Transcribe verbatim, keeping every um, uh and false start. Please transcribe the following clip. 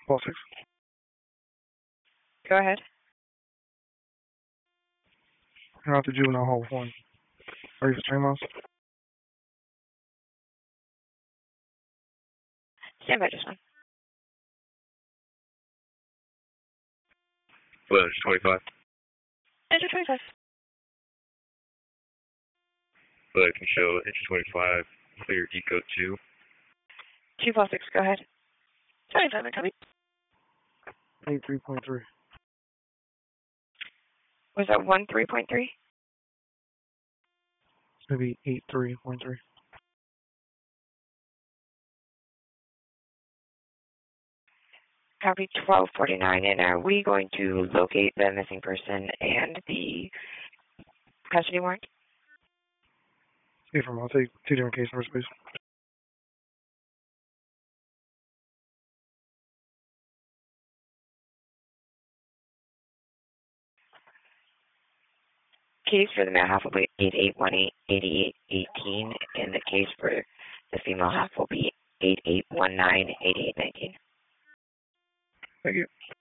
Call six. Go ahead. You're out the juvenile hall with one. Are you for train loss? Stand by just one. Well, it's twenty-five. Enter twenty-five. Well, I can show enter twenty-five, clear eco two. two plus six, go ahead. twenty-five, I'm coming. eight three point three. Was that one three point three? Maybe eight three point three. Copy twelve forty-nine, and are we going to locate the missing person and the custody warrant? See from I'll take two different case numbers, please. Case for the male half will be eight eight one eight, eight eight one eight, and the case for the female half will be eight eight one nine, eight eight one nine. Thank you.